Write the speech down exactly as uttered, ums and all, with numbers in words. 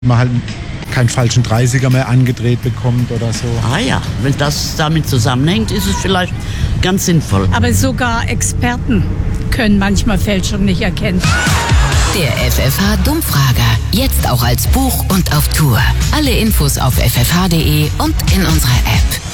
man halt keinen falschen dreißiger mehr angedreht bekommt oder so. Ah ja, wenn das damit zusammenhängt, ist es vielleicht ganz sinnvoll. Aber sogar Experten können manchmal Fälschung nicht erkennen. Der F F H-Dummfrager. Jetzt auch als Buch und auf Tour. Alle Infos auf f f h punkt d e und in unserer App.